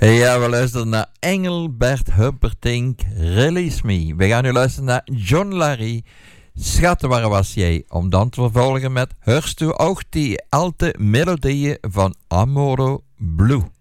Ja, we luisteren naar Engelbert Humperdinck, Release Me. We gaan nu luisteren naar John Larry, Schat, waar was jij? Om dan te vervolgen met Hörst du auch die alte melodieën van Amore Blue.